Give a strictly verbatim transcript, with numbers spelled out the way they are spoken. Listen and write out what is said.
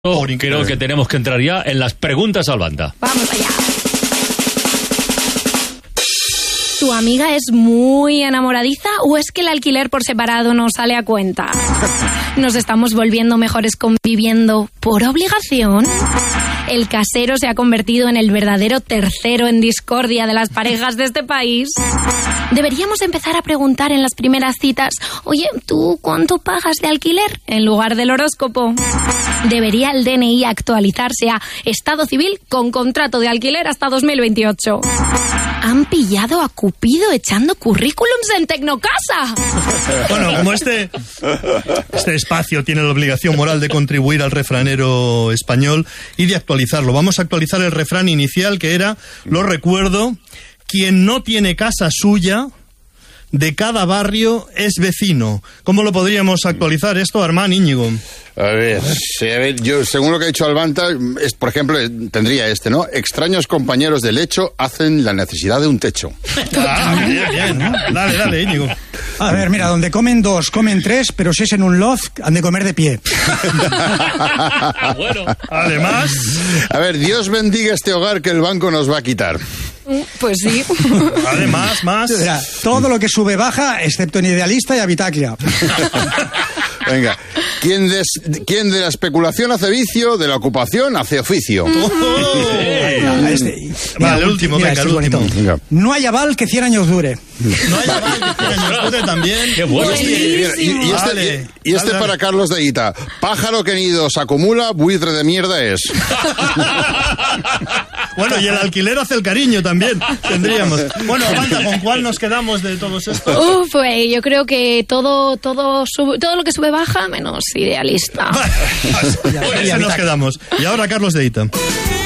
Oh, creo que tenemos que entrar ya en las preguntas al banda. Vamos allá. ¿Tu amiga es muy enamoradiza o es que el alquiler por separado no sale a cuenta? ¿Nos estamos volviendo mejores conviviendo por obligación? ¿El casero se ha convertido en el verdadero tercero en discordia de las parejas de este país? Deberíamos empezar a preguntar en las primeras citas: oye, ¿tú cuánto pagas de alquiler? En lugar del horóscopo. ¿Debería el D N I actualizarse a estado civil con contrato de alquiler hasta dos mil veintiocho? ¿Han pillado a Cupido echando currículums en Tecnocasa? Bueno, como este, este espacio tiene la obligación moral de contribuir al refranero español y de actualizarlo, vamos a actualizar el refrán inicial, que era, lo recuerdo: quien no tiene casa suya, de cada barrio es vecino. ¿Cómo lo podríamos actualizar esto, Armán, Íñigo? A ver, sí, a ver, yo según lo que ha dicho Albanta, es, por ejemplo, tendría este, ¿no? Extraños compañeros de lecho hacen la necesidad de un techo. Ah, bien, bien. Dale, dale, Íñigo. A ver, mira, donde comen dos, comen tres, pero si es en un loft, han de comer de pie. Bueno, además... A ver, Dios bendiga este hogar que el banco nos va a quitar. Pues sí. Además, más... Mira, todo lo que sube baja, excepto en Idealista y Habitaclia. Venga, ¿quién de, ¿quién de la especulación hace vicio, de la ocupación hace oficio? Oh, este, mira, vale, el último, mira, venga, este el último. Venga. No hay aval que cien años dure. No hay aval que cien años dure también. qué bueno. Y, y- y este, Vale. y este Dale, para dale. Carlos de Guita. Pájaro que nidos acumula, buitre de mierda es. Bueno, y el alquiler hace el cariño también, tendríamos. Bueno, Amanda, ¿con cuál nos quedamos de todos estos? Uf, pues yo creo que todo, todo, sube, todo lo que sube baja, menos Idealista. Con ese nos quedamos. Y ahora Carlos de Ita.